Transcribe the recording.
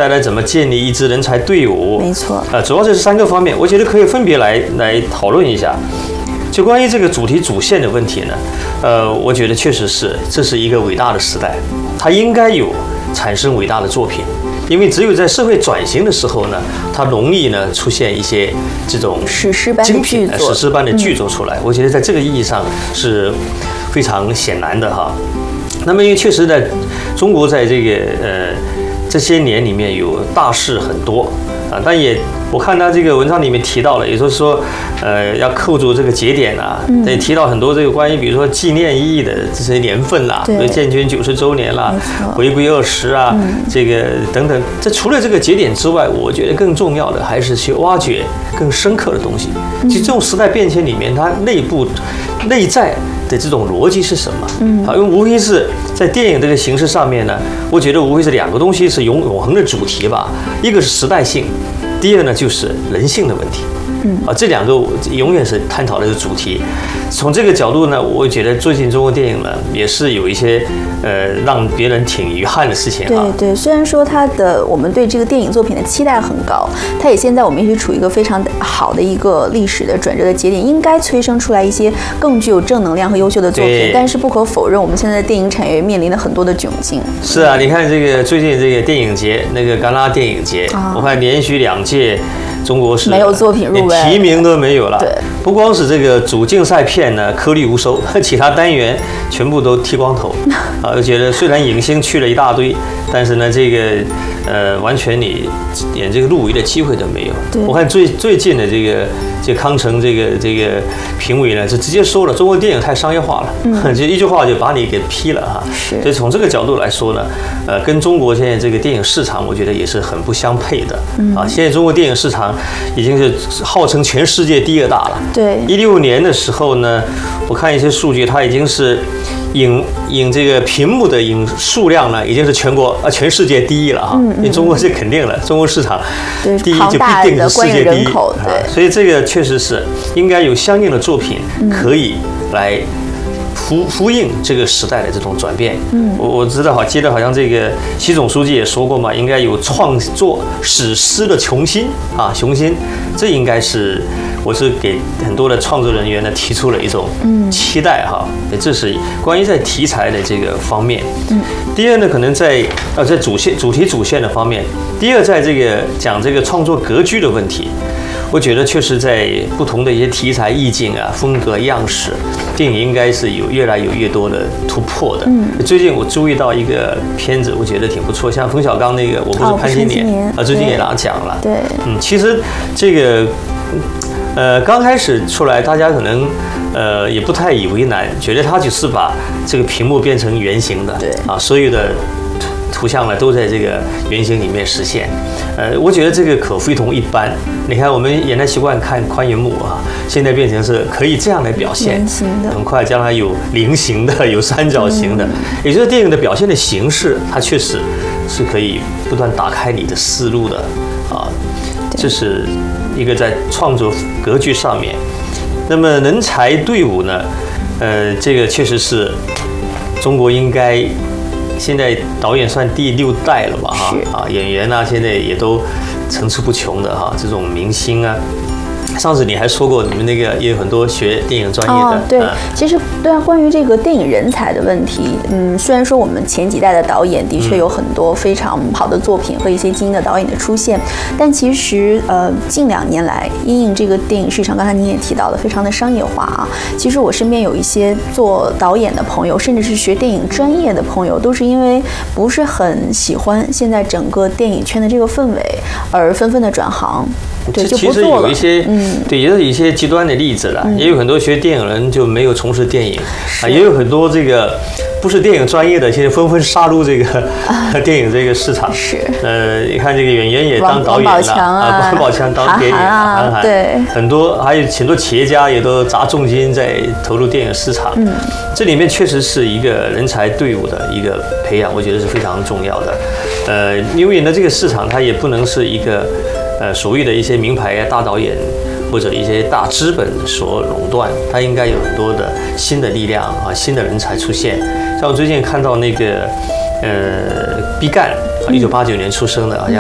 再来怎么建立一支人才队伍。 没错。 主要这是3个方面，我觉得可以分别来讨论一下。就关于这个主题主线的问题呢，我觉得确实是这是一个伟大的时代，它应该有产生伟大的作品。因为只有在社会转型的时候呢，它容易呢出现一些这种史诗般的剧作， 史诗般的剧作出来。我觉得在这个意义上是非常显然的哈。那么因为确实在中国在这个这些年里面有大事很多啊，但也我看他这个文章里面提到了，也就是说要扣住这个节点啊，也提到很多这个关于比如说纪念意义的这些年份啦，比如建军90周年啦，回归20啊，这个等等。这除了这个节点之外，我觉得更重要的还是去挖掘更深刻的东西。其实这种时代变迁里面，它内在的这种逻辑是什么？好，因为无非是在电影这个形式上面呢，我觉得无非是2个东西是永恒的主题吧，一个是时代性，第二呢就是人性的问题。这2个永远是探讨的主题。从这个角度呢，我觉得最近中国电影呢也是有一些让别人挺遗憾的事情啊。 对，虽然说我们对这个电影作品的期待很高，它也现在我们也是处于一个非常好的一个历史的转折的节点，应该催生出来一些更具有正能量和优秀的作品。但是不可否认，我们现在的电影产业面临了很多的窘境。 是啊，你看这个最近这个电影节，那个戛纳电影节，我看连续2届。中国是没有作品入围， 连提名都没有了。 对， 不光是这个主竞赛片呢颗粒无收，其他单元全部都剃光头。我觉得虽然影星去了一大堆，但是呢，这个完全你连这个入围的机会都没有。我看最近的这康城这个评委呢，就直接说了，中国电影太商业化了，就一句话就把你给批了哈。所以从这个角度来说呢，跟中国现在这个电影市场，我觉得也是很不相配的。现在中国电影市场已经是号称全世界第2大了。 对 ，16年的时候呢，我看一些数据，它已经是影这个屏幕的影数量呢，已经是全世界第1了哈。因为中国是肯定了，中国市场第1就必定是世界第1。 对， 所以这个确实是应该有相应的作品可以来呼应这个时代的这种转变。我知道记得好像这个习总书记也说过嘛，应该有创作史诗的雄心。这应该是我是给很多的创作人员呢提出了一种期待哈。这是关于在题材的这个方面。第二呢，可能在主题主线的方面。第二，在这个讲这个创作格局的问题。我觉得确实在不同的一些题材意境啊、风格样式，电影应该是有越来越多的突破的。最近我注意到一个片子，我觉得挺不错，像冯小刚那个《我不是潘金莲》最近也拿奖了。 对，其实这个刚开始出来，大家可能也不太以为难，觉得他只是把这个屏幕变成圆形的， 对所有的图像呢都在这个圆形里面实现。我觉得这个可非同一般。你看，我们原来习惯看宽银幕啊，现在变成是可以这样来表现，很快将来有菱形的，有三角形的，也就是电影的表现的形式，它确实是可以不断打开你的思路的啊。这是一个在创作格局上面。那么人才队伍呢？这个确实是中国应该。现在导演算第6代了吧？哈演员啊，现在也都层出不穷的哈，这种明星啊。上次你还说过，你们那个也有很多学电影专业的。 对，其实关于这个电影人才的问题，虽然说我们前几代的导演的确有很多非常好的作品和一些精英的导演的出现，但其实近2年来，因应这个电影市场，刚才您也提到了，非常的商业化啊。其实我身边有一些做导演的朋友，甚至是学电影专业的朋友，都是因为不是很喜欢现在整个电影圈的这个氛围，而纷纷的转行。对，就不做了。其实有一些，对，也是一些极端的例子了。也有很多学电影人就没有从事电影啊，也有很多这个不是电影专业的，现在纷纷杀入这个电影这个市场。 是， 你看这个演员也当导演了啊，王宝强当电影，韩寒， 对， 很多还有很多企业家也都砸重金在投入电影市场。这里面确实是一个人才队伍的一个培养，我觉得是非常重要的。因为呢，这个市场它也不能是一个。所谓的一些名牌大导演或者一些大资本所垄断，它应该有很多的新的力量啊，新的人才出现。像我最近看到那个毕赣，1989年出生的，好像